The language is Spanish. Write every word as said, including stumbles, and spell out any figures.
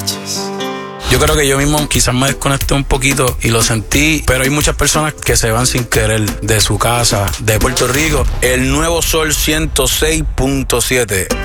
noches. Yo creo que yo mismo quizás me desconecté un poquito y lo sentí, pero hay muchas personas que se van sin querer de su casa, de Puerto Rico. El nuevo Sol ciento seis punto siete.